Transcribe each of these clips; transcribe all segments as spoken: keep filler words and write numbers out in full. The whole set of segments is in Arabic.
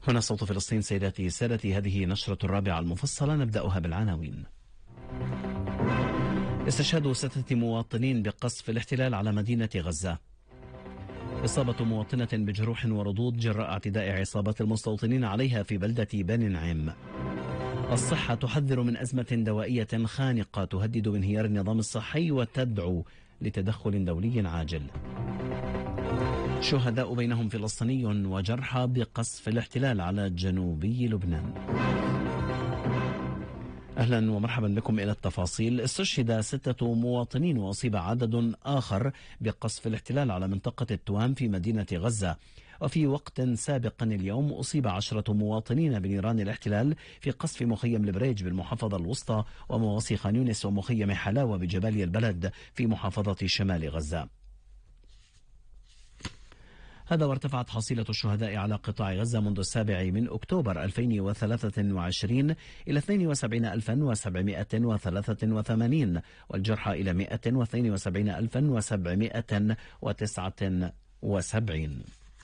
هنا صوت فلسطين. سيداتي سادتي، هذه نشرة الرابعة المفصلة، نبدأها بالعناوين. استشهاد ستة مواطنين بقصف الاحتلال على مدينة غزة. إصابة مواطنة بجروح ورضوض جراء اعتداء عصابات المستوطنين عليها في بلدة بني نعيم. الصحة تحذر من أزمة دوائية خانقة تهدد بانهيار النظام الصحي وتدعو لتدخل دولي عاجل. شهداء بينهم فلسطيني وجرحى بقصف الاحتلال على جنوبي لبنان. أهلا ومرحبا بكم إلى التفاصيل. استشهد ستة مواطنين وأصيب عدد آخر بقصف الاحتلال على منطقة التوام في مدينة غزة. وفي وقت سابق اليوم أصيب عشرة مواطنين بنيران الاحتلال في قصف مخيم البريج بالمحافظة الوسطى ومواصي خان يونس ومخيم حلاوة بجباليا البلد في محافظة شمال غزة. هذا وارتفعت حصيلة الشهداء على قطاع غزة منذ السابع من أكتوبر ألفين وثلاثة وعشرين إلى اثنين وسبعين ألفا وسبعمائة وثلاثة وثمانين، والجرحى إلى مائة واثنين وسبعين ألفا وسبعمائة وتسعة وسبعين.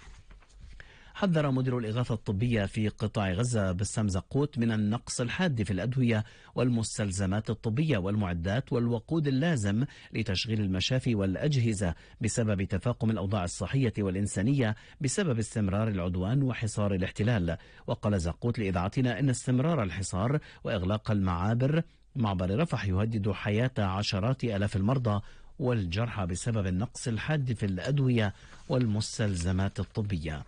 حذر مدير الإغاثة الطبية في قطاع غزة بسام زقوت من النقص الحاد في الأدوية والمستلزمات الطبية والمعدات والوقود اللازم لتشغيل المشافي والأجهزة بسبب تفاقم الأوضاع الصحية والإنسانية بسبب استمرار العدوان وحصار الاحتلال. وقال زقوت لإذاعتنا إن استمرار الحصار وإغلاق المعابر معبر رفح يهدد حياة عشرات آلاف المرضى والجرحى بسبب النقص الحاد في الأدوية والمستلزمات الطبية.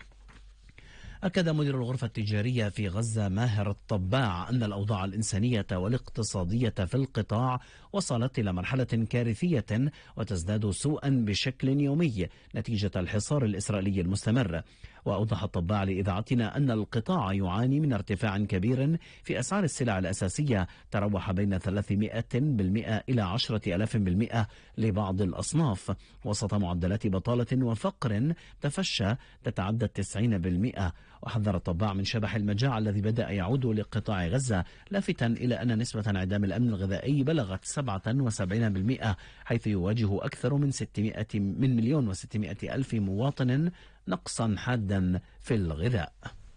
أكد مدير الغرفة التجارية في غزة ماهر الطباع أن الأوضاع الإنسانية والاقتصادية في القطاع وصلت إلى مرحلة كارثية وتزداد سوءا بشكل يومي نتيجة الحصار الإسرائيلي المستمر. وأوضح الطباع لإذاعتنا أن القطاع يعاني من ارتفاع كبير في أسعار السلع الأساسية تروح بين ثلاثمائة بالمئة إلى عشرة آلاف بالمئة لبعض الأصناف، وسط معدلات بطالة وفقر تفشى تتعدى التسعين بالمئة. وحذر الطباع من شبح المجاعة الذي بدأ يعود لقطاع غزة، لافتا إلى أن نسبة انعدام الأمن الغذائي بلغت سبعة وسبعين بالمئة، حيث يواجه أكثر من ستمائة من مليون وستمائة ألف مواطن نقصا حادا في الغذاء.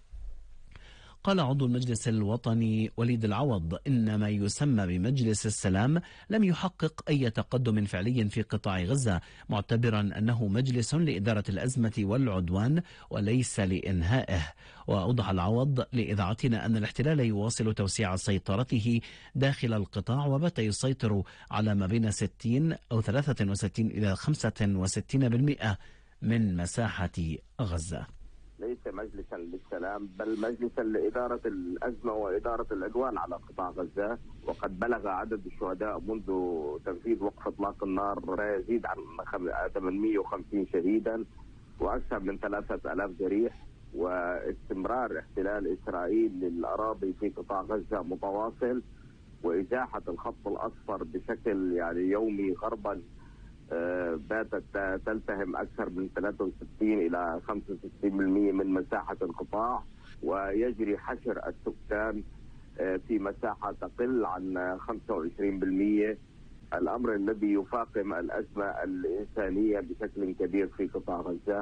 قال عضو المجلس الوطني وليد العوض إن ما يسمى بمجلس السلام لم يحقق أي تقدم فعلي في قطاع غزة، معتبرا أنه مجلس لإدارة الأزمة والعدوان وليس لإنهائه. وأوضح العوض لإذاعتنا أن الاحتلال يواصل توسيع سيطرته داخل القطاع وبات يسيطر على ما بين ستين أو ثلاثة وستين إلى خمسة وستين بالمئة من مساحة غزة. ليس مجلسا للسلام بل مجلسا لإدارة الأزمة وإدارة العدوان على قطاع غزة. وقد بلغ عدد الشهداء منذ تنفيذ وقف إطلاق النار ما يزيد عن ثمانمائة وخمسين شهيدا وأكثر من ثلاثة آلاف جريح. واستمرار احتلال إسرائيل للأراضي في قطاع غزة متواصل، وإزاحة الخط الأصفر بشكل يعني يومي غربا باتت تلتهم أكثر من ثلاثة وستين إلى خمسة وستين بالمئة من مساحة القطاع، ويجري حشر السكان في مساحة تقل عن خمسة وعشرين بالمئة، الأمر الذي يفاقم الأزمة الإنسانية بشكل كبير في قطاع غزة.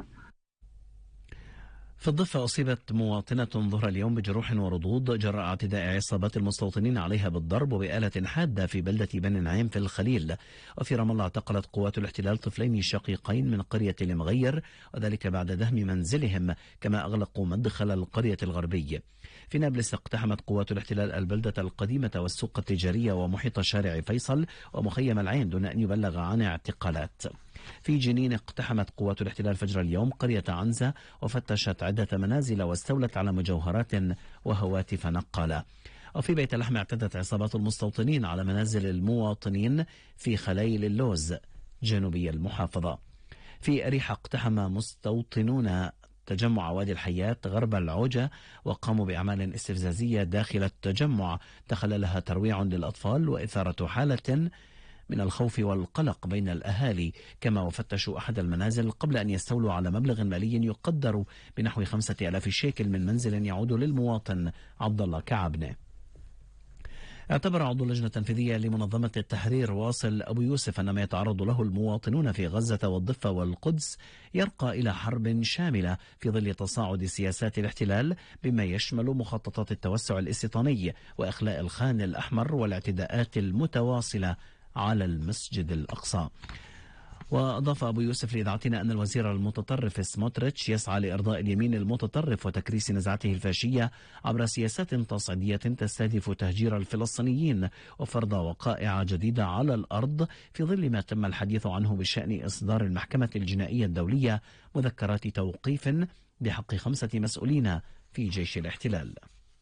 في الضفة أصيبت مواطنة ظهر اليوم بجروح ورضوض جراء اعتداء عصابات المستوطنين عليها بالضرب وبآلة حادة في بلدة بني نعيم في الخليل. وفي رام الله اعتقلت قوات الاحتلال طفلين شقيقين من قرية المغير، وذلك بعد دهم منزلهم، كما أغلقوا مدخل القرية الغربي. في نابلس اقتحمت قوات الاحتلال البلدة القديمة والسوق التجارية ومحيط شارع فيصل ومخيم العين دون أن يبلغ عن اعتقالات. في جنين اقتحمت قوات الاحتلال فجر اليوم قرية عنزة وفتشت عدة منازل واستولت على مجوهرات وهواتف نقالة. وفي بيت لحم اعتدت عصابات المستوطنين على منازل المواطنين في خليل اللوز جنوبي المحافظة. في أريحة اقتحم مستوطنون تجمع وادي الحياة غرب العوجة وقاموا بأعمال استفزازية داخل التجمع تخللها ترويع للأطفال وإثارة حالة من الخوف والقلق بين الأهالي، كما وفتشوا أحد المنازل قبل أن يستولوا على مبلغ مالي يقدر بنحو خمسة آلاف شيكل من منزل يعود للمواطن عبد الله كعبنة. اعتبر عضو اللجنة التنفيذية لمنظمة التحرير واصل أبو يوسف أن ما يتعرض له المواطنون في غزة والضفة والقدس يرقى إلى حرب شاملة في ظل تصاعد سياسات الاحتلال بما يشمل مخططات التوسع الاستيطاني وإخلاء الخان الأحمر والاعتداءات المتواصلة على المسجد الأقصى. وأضاف أبو يوسف لإذاعتنا أن الوزير المتطرف سموتريتش يسعى لإرضاء اليمين المتطرف وتكريس نزعته الفاشية عبر سياسات تصعيدية تستهدف تهجير الفلسطينيين وفرض وقائع جديدة على الأرض في ظل ما تم الحديث عنه بشأن إصدار المحكمة الجنائية الدولية مذكرات توقيف بحق خمسة مسؤولين في جيش الاحتلال.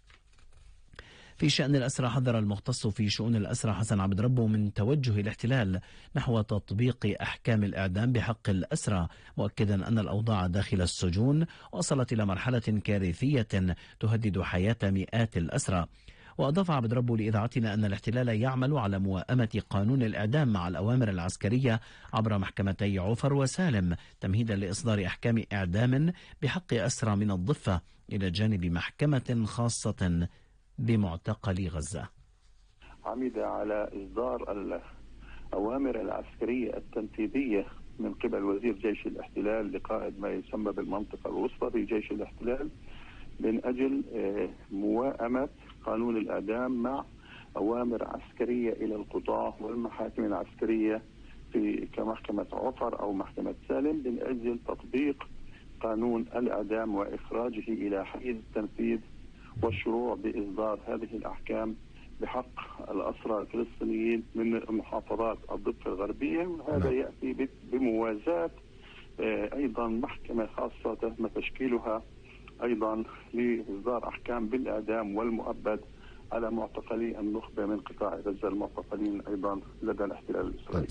في شأن الأسرى، حذر المختص في شؤون الأسرى حسن عبد ربه من توجه الاحتلال نحو تطبيق أحكام الإعدام بحق الأسرى، مؤكدا أن الأوضاع داخل السجون وصلت إلى مرحلة كارثية تهدد حياة مئات الأسرى. وأضاف عبد ربه لإذاعتنا أن الاحتلال يعمل على موائمة قانون الإعدام مع الأوامر العسكرية عبر محكمتي عوفر وسالم تمهيدا لإصدار أحكام إعدام بحق أسرى من الضفة إلى جانب محكمة خاصة بمعتقل غزة. عمد على إصدار الأوامر العسكرية التنفيذية من قبل وزير جيش الاحتلال لقائد ما يسمى بالمنطقة الوسطى في جيش الاحتلال من أجل موائمة قانون الإعدام مع أوامر عسكرية إلى القضاة والمحاكم العسكرية في كمحكمة عوفر أو محكمة سالم من أجل تطبيق قانون الإعدام وإخراجه إلى حيز التنفيذ والشروع بإصدار هذه الأحكام بحق الأسرى الفلسطينيين من محافظات الضفة الغربية. وهذا يأتي بموازاة أيضا محكمة خاصة تم تشكيلها أيضا لإصدار أحكام بالإعدام والمؤبد على معتقلي النخبة من قطاع غزة المعتقلين أيضا لدى الاحتلال الإسرائيلي.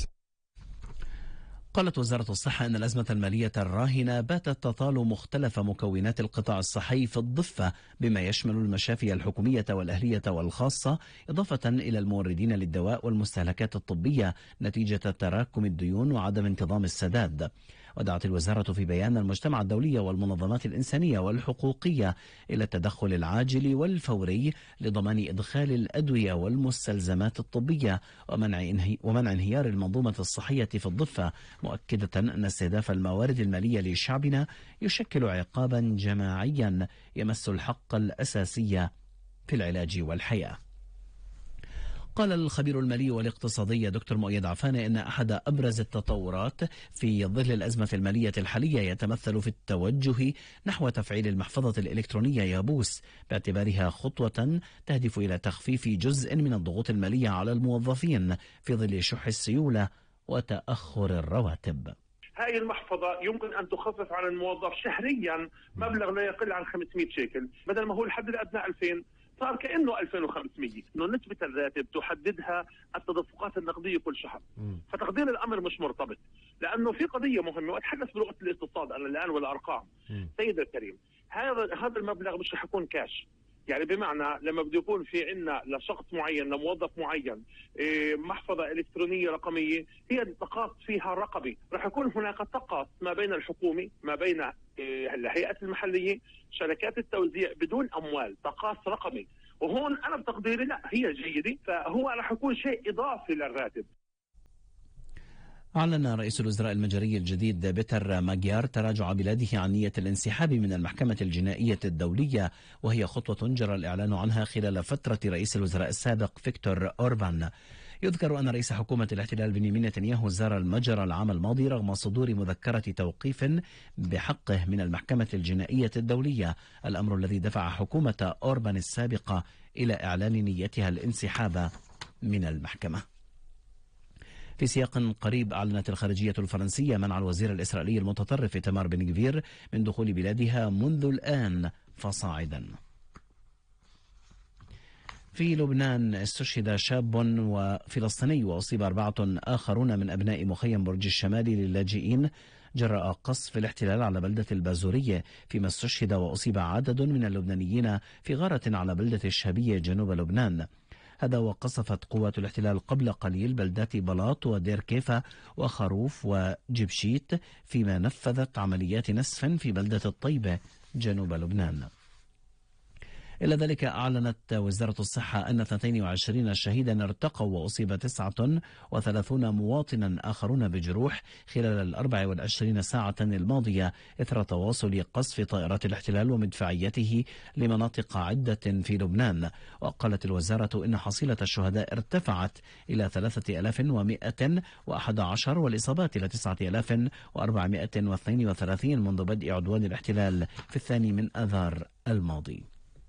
قالت وزارة الصحة أن الأزمة المالية الراهنة باتت تطال مختلف مكونات القطاع الصحي في الضفة بما يشمل المشافي الحكومية والأهلية والخاصة، إضافة إلى الموردين للدواء والمستهلكات الطبية نتيجة تراكم الديون وعدم انتظام السداد. ودعت الوزارة في بيان المجتمع الدولي والمنظمات الإنسانية والحقوقية إلى التدخل العاجل والفوري لضمان إدخال الأدوية والمستلزمات الطبية ومنع انهي ومنع انهيار المنظومة الصحية في الضفة، مؤكدة أن استهداف الموارد المالية لشعبنا يشكل عقابا جماعيا يمس الحق الأساسي في العلاج والحياة. قال الخبير المالي والاقتصادي دكتور مؤيد عفانة إن أحد أبرز التطورات في ظل الأزمة المالية الحالية يتمثل في التوجه نحو تفعيل المحفظة الإلكترونية يابوس، باعتبارها خطوة تهدف إلى تخفيف جزء من الضغوط المالية على الموظفين في ظل شح السيولة وتأخر الرواتب. هاي المحفظة يمكن أن تخفف على الموظف شهريا مبلغ لا يقل عن خمسمئة شيكل، بدل ما هو الحد الأدنى ألفين صار كأنه ألفين وخمسمئة. إنه نسبة الراتب تحددها التدفقات النقدية كل شهر، فتقدير الأمر مش مرتبط، لأنه في قضية مهمة وأتحدث بلغة الاقتصاد أنا الآن والأرقام. سيد الكريم، هذا هذا المبلغ مش رح يكون كاش، يعني بمعنى لما بده يكون في عندنا لشخص معين لموظف معين محفظة إلكترونية رقمية هي التقاط فيها رقمي، رح يكون هناك تقاط ما بين الحكومة ما بين الهيئات المحلية شركات التوزيع بدون أموال، تقاط رقمي. وهون أنا بتقديري لا هي جيدة، فهو رح يكون شيء إضافي للراتب. أعلن رئيس الوزراء المجري الجديد بيتر ماجيار تراجع بلاده عن نية الانسحاب من المحكمة الجنائية الدولية، وهي خطوة جرى الإعلان عنها خلال فترة رئيس الوزراء السابق فيكتور أوربان. يذكر أن رئيس حكومة الاحتلال بنيامين نتنياهو زار المجر العام الماضي رغم صدور مذكرة توقيف بحقه من المحكمة الجنائية الدولية، الأمر الذي دفع حكومة أوربان السابقة إلى إعلان نيتها الانسحاب من المحكمة. في سياق قريب، أعلنت الخارجية الفرنسية منع الوزير الإسرائيلي المتطرف إيتمار بن غفير من دخول بلادها منذ الآن فصاعدا. في لبنان استشهد شاب وفلسطيني وأصيب أربعة آخرون من أبناء مخيم برج الشمالي للاجئين جراء قصف الاحتلال على بلدة البازورية، فيما استشهد وأصيب عدد من اللبنانيين في غارة على بلدة الشهبية جنوب لبنان. هذا وقصفت قوات الاحتلال قبل قليل بلدات بلاط ودير كيفا وخروف وجبشيت، فيما نفذت عمليات نسف في بلدة الطيبة جنوب لبنان. إلى ذلك أعلنت وزارة الصحة أن اثنين وعشرين شهيدا ارتقوا وأصيب تسعة وثلاثين مواطنا آخرون بجروح خلال الأربع والعشرين ساعة الماضية إثر تواصل قصف طائرات الاحتلال ومدفعيته لمناطق عدة في لبنان. وقالت الوزارة إن حصيلة الشهداء ارتفعت إلى ثلاثة آلاف ومائة وأحد عشر والإصابات إلى تسعة آلاف وأربعمائة واثنين وثلاثين منذ بدء عدوان الاحتلال في الثاني من آذار الماضي.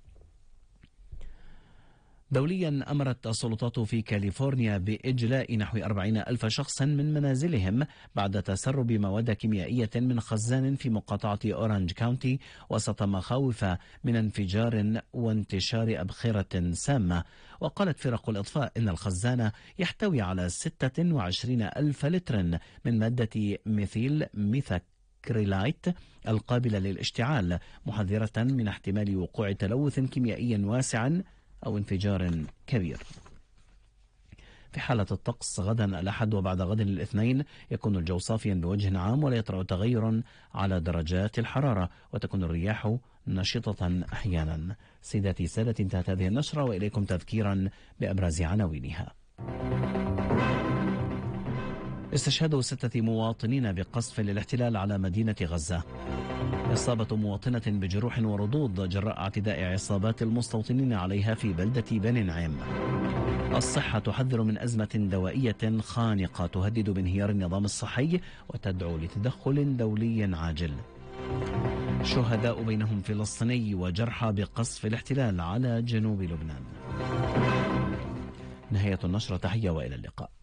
دوليا أمرت السلطات في كاليفورنيا بإجلاء نحو أربعين ألف شخص من منازلهم بعد تسرب مواد كيميائية من خزان في مقاطعة أورانج كاونتي وسط مخاوف من انفجار وانتشار أبخرة سامة. وقالت فرق الإطفاء إن الخزان يحتوي على ستة وعشرين ألف لتر من مادة ميثيل ميثاكريلايت القابلة للاشتعال، محذرة من احتمال وقوع تلوث كيميائي واسع أو انفجار كبير. في حالة الطقس غدا الأحد وبعد غد الاثنين يكون الجو صافيا بوجه عام ولا يطرأ تغير على درجات الحرارة وتكون الرياح نشطة أحيانا. سيداتي سادتي، انتهت هذه النشرة وإليكم تذكيرا بأبرز عناوينها. استشهاد ستة مواطنين بقصف للاحتلال على مدينة غزة. إصابة مواطنة بجروح ورضوض جراء اعتداء عصابات المستوطنين عليها في بلدة بني نعيم. الصحة تحذر من أزمة دوائية خانقة تهدد بانهيار النظام الصحي وتدعو لتدخل دولي عاجل. شهداء بينهم فلسطيني وجرحى بقصف الاحتلال على جنوب لبنان. نهاية النشرة، تحية وإلى اللقاء.